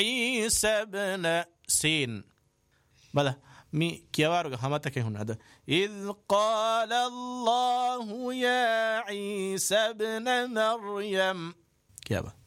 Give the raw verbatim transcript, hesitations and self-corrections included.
عيسى بن سين بله مي كيوارغ همتك هنا إذ قال الله يا عيسى ابن مريم كيابا